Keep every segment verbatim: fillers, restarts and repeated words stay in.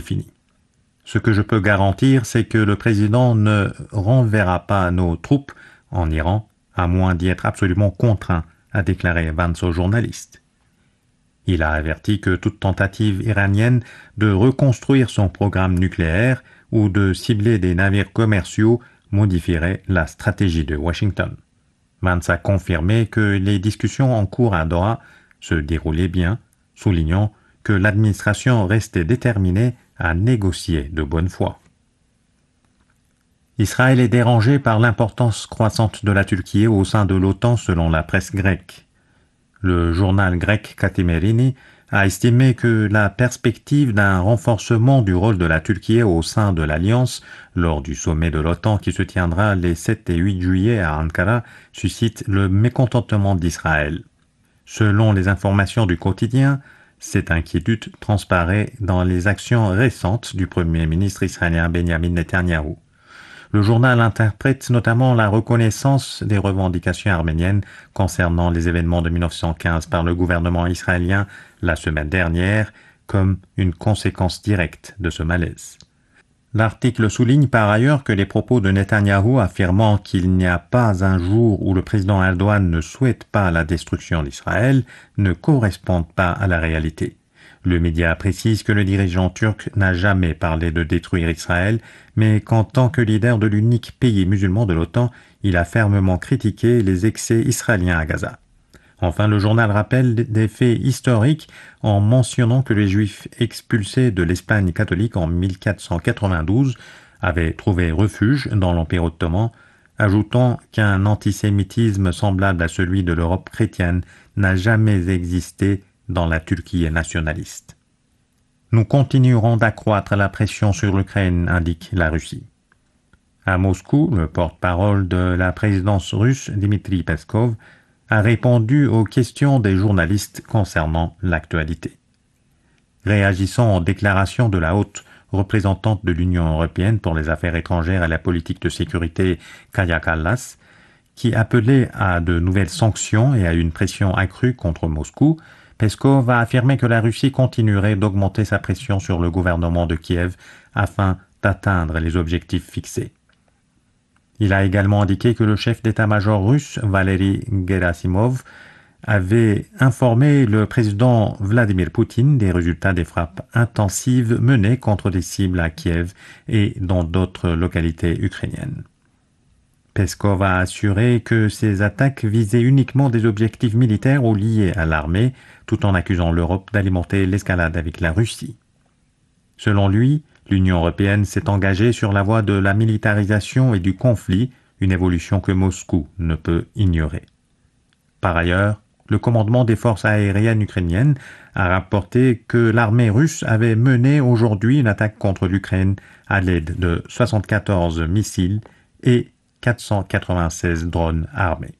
fini. Ce que je peux garantir, c'est que le président ne renverra pas nos troupes en Iran, à moins d'y être absolument contraint, a déclaré Vance aux journalistes. Il a averti que toute tentative iranienne de reconstruire son programme nucléaire ou de cibler des navires commerciaux modifierait la stratégie de Washington. Vance a confirmé que les discussions en cours à Doha se déroulaient bien, soulignant que l'administration restait déterminée à négocier de bonne foi. Israël est dérangé par l'importance croissante de la Turquie au sein de l'OTAN selon la presse grecque. Le journal grec Katimerini a estimé que la perspective d'un renforcement du rôle de la Turquie au sein de l'Alliance lors du sommet de l'OTAN qui se tiendra les sept et huit juillet à Ankara suscite le mécontentement d'Israël. Selon les informations du quotidien, cette inquiétude transparaît dans les actions récentes du Premier ministre israélien Benjamin Netanyahou. Le journal interprète notamment la reconnaissance des revendications arméniennes concernant les événements de mille neuf cent quinze par le gouvernement israélien la semaine dernière comme une conséquence directe de ce malaise. L'article souligne par ailleurs que les propos de Netanyahou affirmant qu'il n'y a pas un jour où le président Erdogan ne souhaite pas la destruction d'Israël ne correspondent pas à la réalité. Le média précise que le dirigeant turc n'a jamais parlé de détruire Israël, mais qu'en tant que leader de l'unique pays musulman de l'OTAN, il a fermement critiqué les excès israéliens à Gaza. Enfin, le journal rappelle des faits historiques en mentionnant que les Juifs expulsés de l'Espagne catholique en mille quatre cent quatre-vingt-douze avaient trouvé refuge dans l'Empire ottoman, ajoutant qu'un antisémitisme semblable à celui de l'Europe chrétienne n'a jamais existé dans la Turquie nationaliste. Nous continuerons d'accroître la pression sur l'Ukraine, indique la Russie. À Moscou, le porte-parole de la présidence russe, Dmitri Peskov, a répondu aux questions des journalistes concernant l'actualité. Réagissant aux déclarations de la haute représentante de l'Union européenne pour les affaires étrangères et la politique de sécurité, Kaja Kallas, qui appelait à de nouvelles sanctions et à une pression accrue contre Moscou, Peskov a affirmé que la Russie continuerait d'augmenter sa pression sur le gouvernement de Kiev afin d'atteindre les objectifs fixés. Il a également indiqué que le chef d'état-major russe, Valery Gerasimov, avait informé le président Vladimir Poutine des résultats des frappes intensives menées contre des cibles à Kiev et dans d'autres localités ukrainiennes. Peskov a assuré que ces attaques visaient uniquement des objectifs militaires ou liés à l'armée, tout en accusant l'Europe d'alimenter l'escalade avec la Russie. Selon lui, l'Union européenne s'est engagée sur la voie de la militarisation et du conflit, une évolution que Moscou ne peut ignorer. Par ailleurs, le commandement des forces aériennes ukrainiennes a rapporté que l'armée russe avait mené aujourd'hui une attaque contre l'Ukraine à l'aide de soixante-quatorze missiles et quatre cent quatre-vingt-seize drones armés.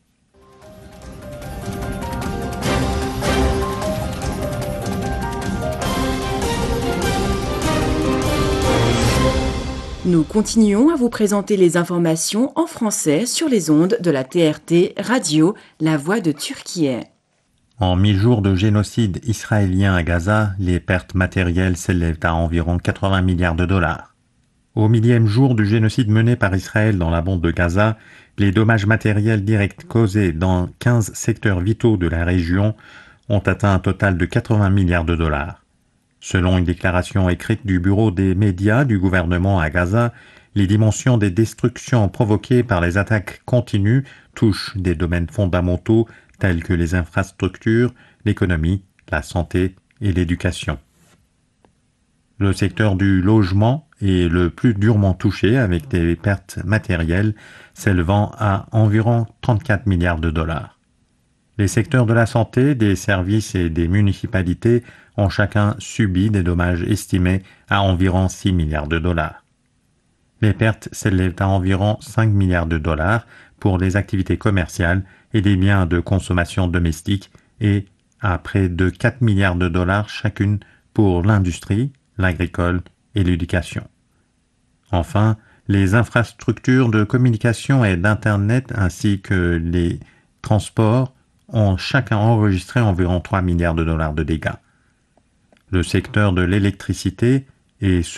Nous continuons à vous présenter les informations en français sur les ondes de la T R T Radio, La Voix de Turquie. En mille jours de génocide israélien à Gaza, les pertes matérielles s'élèvent à environ quatre-vingts milliards de dollars. Au millième jour du génocide mené par Israël dans la bande de Gaza, les dommages matériels directs causés dans quinze secteurs vitaux de la région ont atteint un total de quatre-vingts milliards de dollars. Selon une déclaration écrite du bureau des médias du gouvernement à Gaza, les dimensions des destructions provoquées par les attaques continues touchent des domaines fondamentaux tels que les infrastructures, l'économie, la santé et l'éducation. Le secteur du logement est le plus durement touché avec des pertes matérielles s'élevant à environ trente-quatre milliards de dollars. Les secteurs de la santé, des services et des municipalités ont chacun subi des dommages estimés à environ six milliards de dollars. Les pertes s'élèvent à environ cinq milliards de dollars pour les activités commerciales et des biens de consommation domestique et à près de quatre milliards de dollars chacune pour l'industrie, l'agricole et l'éducation. Enfin, les infrastructures de communication et d'Internet ainsi que les transports ont chacun enregistré environ trois milliards de dollars de dégâts. Le secteur de l'électricité est